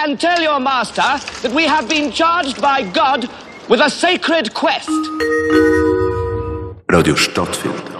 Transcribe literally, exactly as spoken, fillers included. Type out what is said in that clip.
and tell your master that we have been charged by God with a sacred quest. Radio Stadtfilter.